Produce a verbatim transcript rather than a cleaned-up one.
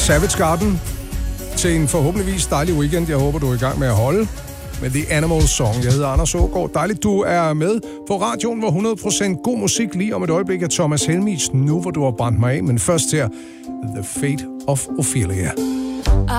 Savage Garden til en forhåbentligvis dejlig weekend. Jeg håber, du er i gang med at holde med The Animals Song. Jeg hedder Anders Aagaard. Dejligt, du er med på radioen, hvor hundrede procent god musik lige om et øjeblik af Thomas Helmich. Nu, hvor du har brændt mig af, men først her, The Fate of Ophelia.